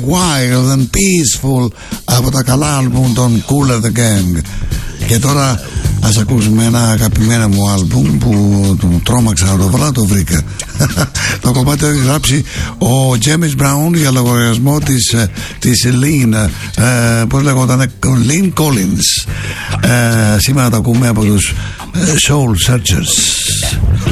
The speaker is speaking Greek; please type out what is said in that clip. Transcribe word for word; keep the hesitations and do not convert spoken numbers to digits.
Wild and Peaceful από τα καλά άλμπουμ των Kool and the Gang. Και τώρα ας ακούσουμε ένα αγαπημένο μου άλμπουμ που τον τρόμαξα να το βρω, το βρήκα. Το κομμάτι έχει γράψει ο James Brown για λογαριασμό της, της Lynn, ε, πώς λέγονταν, Lynn Collins. ε, Σήμερα το ακούμε από τους Soul Searchers.